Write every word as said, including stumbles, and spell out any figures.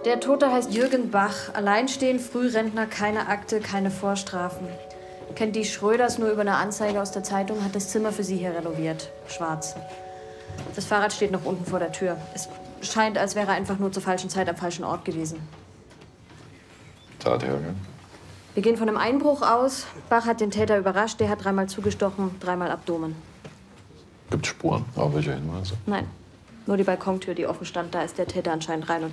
Der Tote heißt Jürgen Bach. Alleinstehend, Frührentner, keine Akte, keine Vorstrafen. Kennt die Schröders nur über eine Anzeige aus der Zeitung, hat das Zimmer für sie hier renoviert. Schwarz. Das Fahrrad steht noch unten vor der Tür. Es scheint, als wäre er einfach nur zur falschen Zeit am falschen Ort gewesen. Tathergang? Wir gehen von einem Einbruch aus. Bach hat den Täter überrascht. Der hat dreimal zugestochen, dreimal Abdomen. Gibt Spuren? Aber welche Hinweise? Nein. Nur die Balkontür, die offen stand. Da ist der Täter anscheinend rein und